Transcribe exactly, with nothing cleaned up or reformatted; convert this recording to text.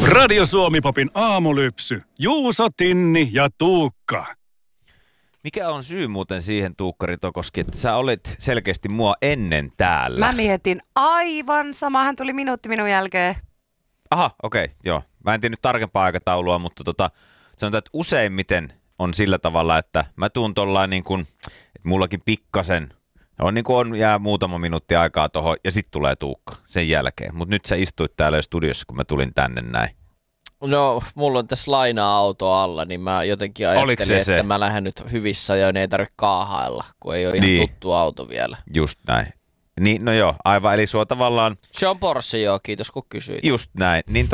Radio Suomi-popin aamulypsy. Juuso, Tinni ja Tuukka. Mikä on syy muuten siihen, Tuukka Ritokoski, että sä olit selkeästi mua ennen täällä? Mä mietin aivan sama. Hän tuli minuutti minun jälkeen. Aha, okei, okay, joo. Mä en tiedä nyt tarkempaa aikataulua, mutta tota, sanotaan, että useimmiten on sillä tavalla, että mä tuun tollain niin kuin, että mullakin pikkasen, on niin kuin on, jää muutama minuutti aikaa tohon ja sit tulee Tuukka sen jälkeen. Mut nyt sä istuit täällä jo studiossa, kun mä tulin tänne näin. No, mulla on tässä laina-auto alla, niin mä jotenkin ajattelin, se että se? mä lähden nyt hyvissä ajoin, ei tarvitse kaahailla, kun ei ole ihan niin. tuttu auto vielä. Just näin. Niin, no joo, aivan, eli sua tavallaan... Se on Porsche, joo, kiitos kun kysyit. Just näin. Niin